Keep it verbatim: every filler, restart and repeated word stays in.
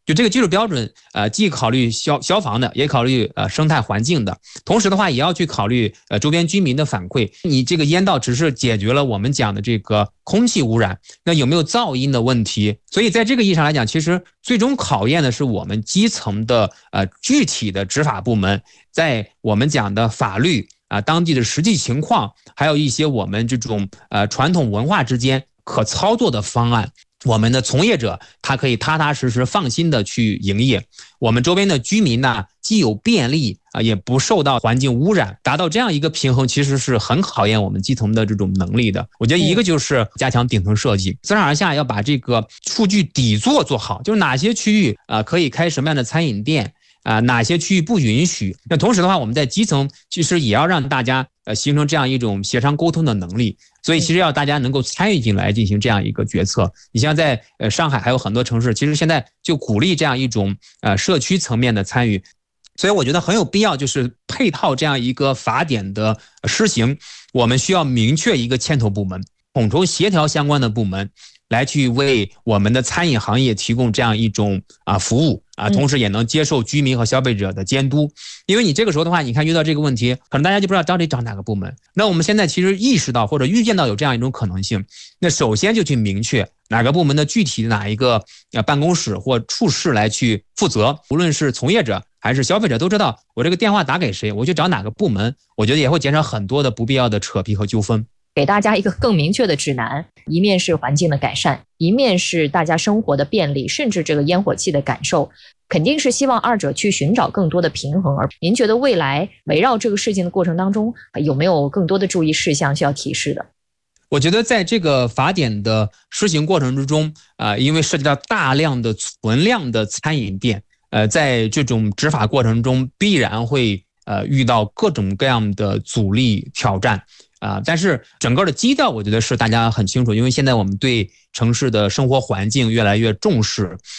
就这个技术标准，呃，既考虑消消防的，也考虑呃生态环境的，同时的话也要去考虑呃周边居民的反馈。你这个烟道只是解决了我们讲的这个空气污染，那有没有噪音的问题？所以在这个意义上来讲，其实最终考验的是我们基层的呃具体的执法部门，在我们讲的法律啊、呃、当地的实际情况，还有一些我们这种呃传统文化之间可操作的方案。我们的从业者他可以踏踏实实放心的去营业，我们周边的居民呢既有便利啊，也不受到环境污染，达到这样一个平衡，其实是很考验我们基层的这种能力的。我觉得一个就是加强顶层设计，自上而下要把这个数据底座做好，就是哪些区域啊可以开什么样的餐饮店啊，哪些区域不允许。那同时的话，我们在基层其实也要让大家呃形成这样一种协商沟通的能力。所以其实要大家能够参与进来进行这样一个决策。你像在呃上海还有很多城市，其实现在就鼓励这样一种呃社区层面的参与。所以我觉得很有必要，就是配套这样一个法典的施行，我们需要明确一个牵头部门，统筹协调相关的部门，来去为我们的餐饮行业提供这样一种啊服务啊，同时也能接受居民和消费者的监督。因为你这个时候的话，你看遇到这个问题，可能大家就不知道到底找哪个部门。那我们现在其实意识到或者预见到有这样一种可能性，那首先就去明确哪个部门的具体的哪一个呃办公室或处室来去负责，无论是从业者还是消费者都知道我这个电话打给谁，我去找哪个部门，我觉得也会减少很多的不必要的扯皮和纠纷。 给大家一个更明确的指南，一面是环境的改善，一面是大家生活的便利，甚至这个烟火气的感受，肯定是希望二者去寻找更多的平衡。而您觉得未来围绕这个事情的过程当中，有没有更多的注意事项需要提示的？ 我觉得在这个法典的施行过程之中啊、呃，因为涉及到大量的存量的餐饮店，呃，在这种执法过程中必然会呃遇到各种各样的阻力挑战。啊，但是整个的基调我觉得是大家很清楚，因为现在我们对城市的生活环境越来越重视，